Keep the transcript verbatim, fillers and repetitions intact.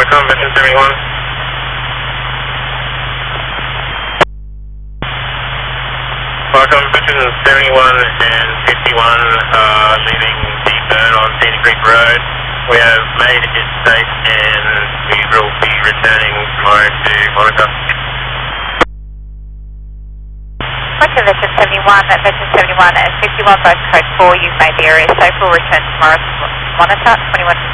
Welcome, Mission seventy-one. Welcome, Mission seventy-one and fifty-one, uh, leaving Deepburn on Cedar Creek Road. We have made it safe and we will be returning tomorrow to Monica. Monica Mission seventy-one, Mission seventy-one and fifty-one, both code four, you've made the area safe. We'll return tomorrow to Monica, twenty-one